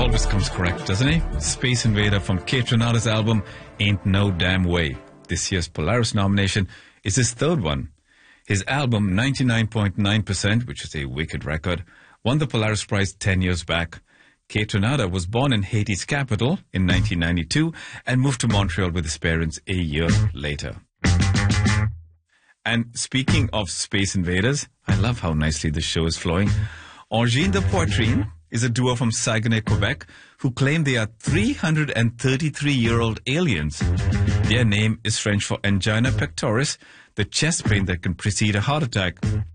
always comes correct, doesn't he? Space Invader from Kate Renata's album Ain't No Damn Way. This year's Polaris nomination is his third one. His album 99.9%, which is a wicked record, won the Polaris Prize 10 years back. Kate Renata was born in Haiti's capital in 1992 and moved to Montreal with his parents a year later. And speaking of Space Invaders, I love how nicely this show is flowing. Origine de Poitrine is a duo from Saguenay, Quebec, who claim they are 333-year-old aliens. Their name is French for angina pectoris, the chest pain that can precede a heart attack.